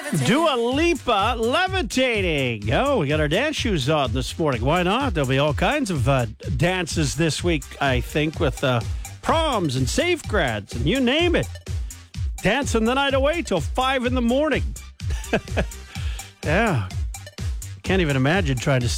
Dua Lipa, Levitating. Oh, we got our dance shoes on this morning. Why not? There'll be all kinds of dances this week, I think, with proms and safegrads and you name it. Dancing the night away till 5 in the morning. Yeah. Can't even imagine trying to